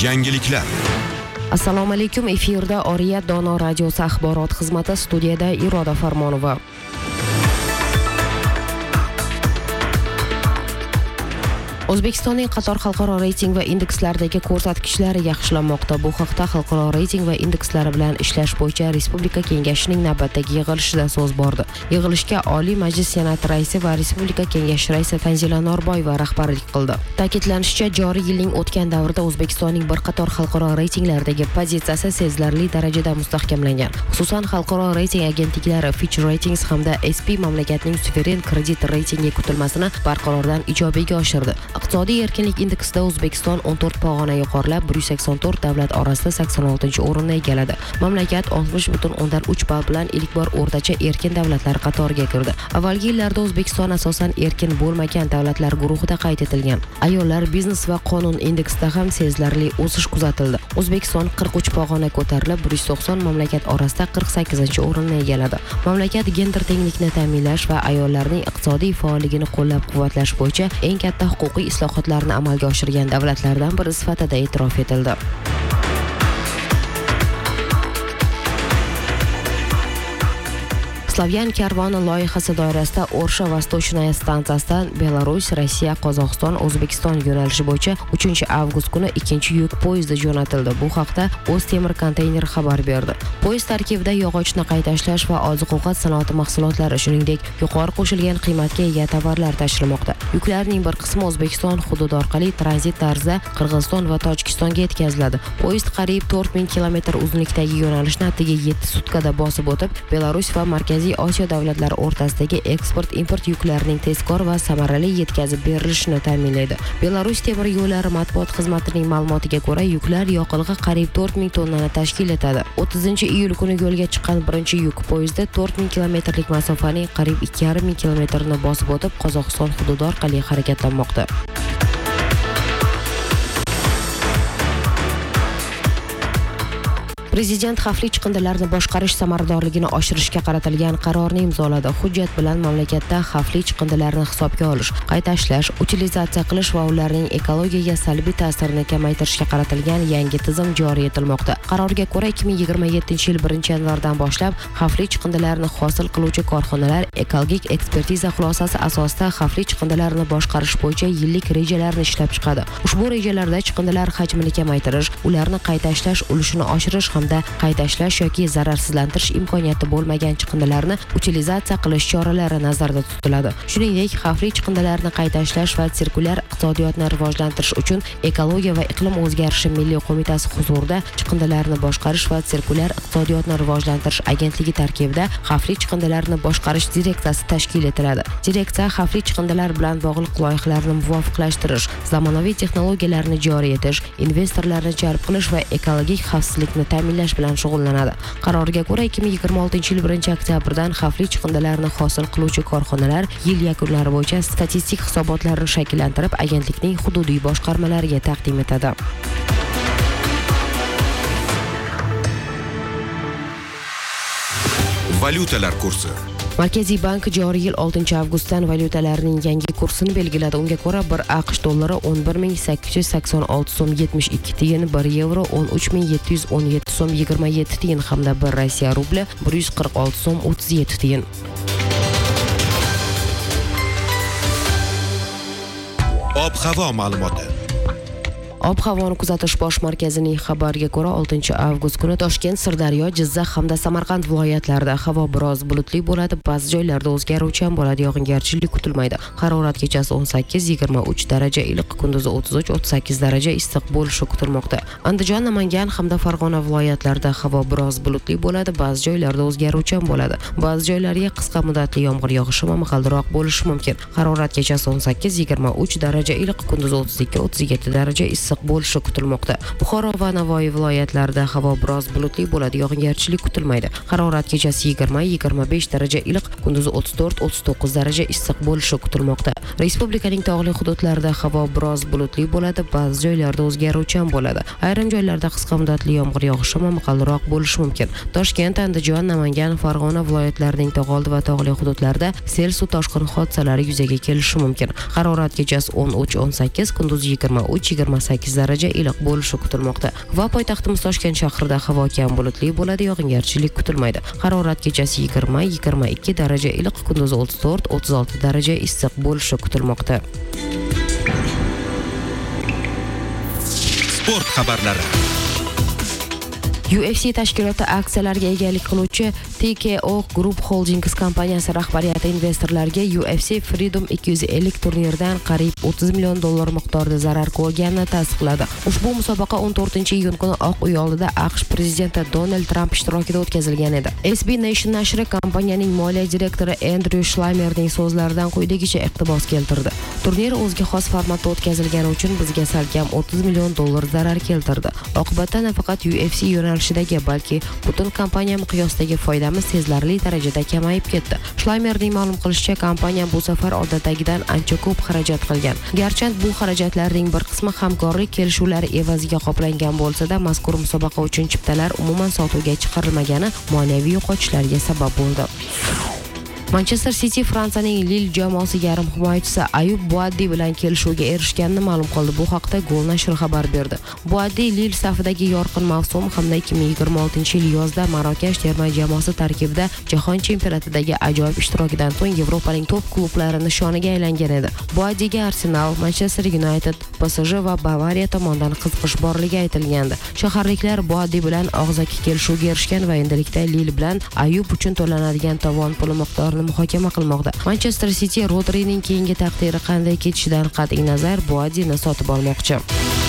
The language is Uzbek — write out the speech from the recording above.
Yangiliklar. Assalomu alaykum, efirda Oriyat Dono radiosi axborot xizmati, studiyada Iroda Farmonova. O'zbekistonning qator xalqaro reyting va indekslardagi ko'rsatkichlari yaxshilanmoqda. Bu haqda Xalqaro reyting va indekslari bilan ishlash bo'yicha Respublika Kengashining navbatdagi yig'ilishida so'z bordi. Yig'ilishga Oliy Majlis Senati raisi va Respublika Kengashi raisi Tanzila Norboyeva rahbarlik qildi. Ta'kidlanishicha, joriy yilning o'tgan davrida O'zbekistonning bir qator xalqaro reytinglardagi pozitsiyasi sezilarli darajada mustahkamlangan. Xususan, xalqaro reyting agentliklari Fitch Ratings hamda SP mamlakatning suveren kredit reytingi kutilmasini barqarordan ijobiyga oshirdi. Iqtisodiy erkinlik indeksida O'zbekiston 14 pog'ona yuqorilab, 184 davlat orasida 86-o'rinni egalladi. Mamlakat 60.3 ball bilan ilk bor o'rtacha erkin davlatlar qatoriga kirdi. Avvalgi yillarda O'zbekiston asosan erkin bo'lmagan davlatlar guruhida qayd etilgan. Ayollar, biznes va qonun indeksida ham sezilarli o'sish kuzatildi. O'zbekiston 43 pog'ona ko'tarilib, 190 mamlakat orasida 48-o'rinni egalladi. Mamlakat gender tenglikni ta'minlash va ayollarning iqtisodiy faolligini qo'llab-quvvatlash bo'yicha eng katta huquqiy islohotlarni amalga oshirgan davlatlardan biri sifatida e'tirof etildi. Slavyan karvoni loyihasi doirasida Orsha Vostochная stansiyasidan Belarus, Rossiya, Qozog'iston, O'zbekiston yo'nalishi bo'yicha 3-avgust kuni ikkinchi yuk poyezdi jo'natildi. Bu haqda O'ztemir konteyner xabar berdi. Poyezd tarkibida yog'ochni qayta ishlash va oziq-ovqat sanoati mahsulotlari, shuningdek, yuqori qo'shilgan qiymatga ega tovarlar tashilmoqda. Yuklarning bir qismi O'zbekiston hududi orqali tranzit tarzda Qirg'iziston va Tojikistonga yetkaziladi. Poyezd qariyb 4000 kilometr uzunlikdagi yo'nalishni atigi 7 sutkada bosib o'tib, Belarus va Markaziy Osiyo davlatlari o'rtasidagi eksport-import yuklarining tezkor va samarali yetkazib berilishini ta'minlaydi. Belarus temir yo'llari matbuot xizmatining ma'lumotiga ko'ra, yuklar yoqilg'i qariyb 4000 tonnani tashkil etadi. 30-iyul kuni yo'lga chiqqan birinchi yuk poyezdi 4000 kilometrlik masofaning qariyb 2500 kilometrini bosib o'tib, Qozog'iston hududi orqali harakatlanmoqda. Prezident xavfli chiqindilarni boshqarish samaradorligini oshirishga qaratilgan qarorni imzoladi. Hujjat bilan mamlakatda xavfli chiqindilarni hisobga olish, qayta ishlash, utilizatsiya qilish va ularning ekologiyaga salbiy ta'sirini kamaytirishga qaratilgan yangi tizim joriy etilmoqda. Qarorga ko'ra 2027-yil 1-yanvardan boshlab xavfli chiqindilarni hosil qiluvchi korxonalar ekologik ekspertiza xulosasi asosida xavfli chiqindilarni boshqarish bo'yicha yillik rejalarni ishlab chiqadi. Ushbu rejalarda chiqindilar hajmini kamaytirish, ularni qayta ishlash ulushini oshirish hamda qayta ishlash yoki zararsizlantirish imkoniyati bo'lmagan chiqindilarni utilizatsiya qilish choralari nazarda tutiladi. Shuningdek, xavfli chiqindilarni qayta ishlash va sirkulyar iqtisodiyotni rivojlantirish uchun Ekologiya va iqlim o'zgarishi milliy qo'mitasi huzurida chiqindilarni boshqarish va sirkulyar iqtisodiyotni rivojlantirish agentligi tarkibida xavfli chiqindilarni boshqarish direksiyasi tashkil etiladi. Direksiya xavfli chiqindilar bilan bog'liq loyihalarni muvofiqlashtirish, zamonaviy texnologiyalarni joriy etish, investorlarni jalb qilish va ekologik xavfsizlikni ta'minlash bilan shug'ullanadi. Qarorga ko'ra 2026-yil 1-oktyabrdan xavfli chiqindilarni hosil qiluvchi korxonalar yil yakunlari bo'yicha statistik hisobotlarni shakllantirib, agentlikning hududiy boshqarmalariga taqdim etadi. Valyutalar kursi. Markaziy bank joriy yil 6-avgustdan valyutalarning yangi kursini belgiladi. Unga ko'ra 1 AQSh dollari 11886 so'm 72 tiyin, 1 yevro 13717 so'm 27 tiyin hamda 1 Rossiya rubli 146 so'm 37 tiyin. Ob-havo ma'lumoti. Ob-havoni kuzatish bosh markazining xabariga ko'ra 6-avgust kuni Toshkent, Sirdaryo, Jizzax hamda Samarqand viloyatlarida havo biroz bulutli bo'ladi, ba'zi joylarda o'zgaruvchan bo'ladi, yog'ingarchilik kutilmaydi. Harorat kechasi 18-23 daraja iliq, kunduzi 33-38 daraja issiq bo'lishi kutilmoqda. Andijon, Namangan hamda Farg'ona viloyatlarida havo biroz bulutli bo'ladi, ba'zi joylarda o'zgaruvchan bo'ladi. Ba'zi joylarga qisqa muddatli yomg'ir yog'ishi va momaqaldiroq bo'lishi mumkin. Harorat kechasi 18-23 daraja iliq, kunduzi 32-37 daraja issiq bo'lishi kutilmoqda. Buxoro va Navoiy viloyatlarida havo biroz bulutli bo'ladi, yog'ingarchilik kutilmaydi. Harorat kechasi 20-25 daraja iliq, kunduzi 34-39 daraja issiq bo'lishi kutilmoqda. Respublikaning tog'li hududlarida havo biroz bulutli bo'ladi, ba'zi joylarda o'zgaruvchan bo'ladi. Ayrim joylarda qisqa muddatli yomg'ir yog'ishi va momaqaldiroq bo'lishi mumkin. Toshkent, Andijon, Namangan, Farg'ona viloyatlarining tog'oldi va tog'li hududlarida sel suv toshqin hodisalari yuzaga kelishi mumkin. Harorat kechasi 13-18, kunduzi 23-28 -8 daraja iliq bo'lishi kutilmoqda va poytaxtimiz Toshkent shahrida havo kam bulutli bo'ladi, yog'ingarchilik kutilmaydi. Harorat kechasi 20-22 daraja iliq, kunduzi 34-36 daraja issiq bo'lishi kutilmoqda. Sport xabarlari. UFC tashkiloti aksiyalarga egalik qiluvchi TKO Group Holdings kompaniyasi rahbariyati investorlarga UFC Freedom 250 turniridan qariyb $30 million miqdorida zarar ko'rganini tasdiqladi. Ushbu musobaqa 14-iyun kuni Oq uy oldida AQSh prezidenti Donald Tramp ishtirokida o'tkazilgan edi. SB Nation nashri kompaniyaning moliya direktori Andrew Schleimerning so'zlaridan quyidagicha iqtibos keltirdi. Turnir o'ziga xos formatda o'tkazilgani uchun bizga salkam $30 million zarar keltirdi. Oqibatda nafaqat UFC yo'nalishidagi, balki butun kompaniya miqyosidagi foydamiz sezilarli darajada kamayib ketdi. Schleimerning ma'lum qilishicha, kompaniya bu safar odatdagidan ancha ko'p xarajat qilgan. Garchi bu xarajatlarning bir qismi hamkorlik kelishuvlari evaziga qoplangan bo'lsa-da, mazkur musobaqa uchun chiptalar umuman sotuvga chiqarilmagani moliyaviy yo'qotishlarga sabab bo'ldi. Manchester City Fransiyaning Lille jamoasi yarim himoyachisi Ayub Buaddi bilan kelishuvga erishganini ma'lum qildi. Bu haqda Gol nashri xabar berdi. Buaddi Lille safidagi yorqin mavsum hamda 2026-yil yozda Marokash terma jamoasi tarkibida Jahon chempionatidagi ajoyib ishtirokidan so'ng Yevropaning top klublari nishoniga aylangan edi. Buaddiga Arsenal, Manchester United, PSG va Bavariya tomonidan qiziqish borligi aytilgandi. Shaharliklar Buaddi bilan og'zaki kelishuvga erishgan va endilikda Lille bilan Ayub uchun to'lanadigan tovon puli miqdorini muhokama qilmoqda. Manchester City Rodrining keyingi taqdiri qanday ketishidan qat'iy nazar Buaddini sotib olmoqchi.